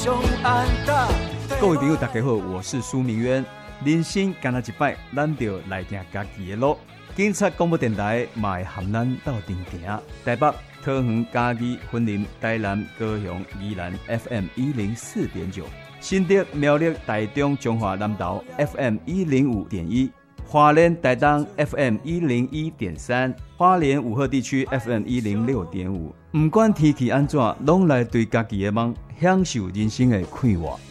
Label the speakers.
Speaker 1: 上安踏。
Speaker 2: 各位朋友大家好，我是苏明渊。人生干那一摆，咱就来行家己的路。警察广播电台嘛会含咱斗阵行。台北、桃园、嘉义、云林、台南、高雄、宜兰 FM 104.9，新竹、苗栗、台中、中华南投 FM 105.1，花莲、台东 FM 101.3，花莲武鹤地区 FM 106.5。不管天气安怎，拢来对家己的梦享受人生的快活。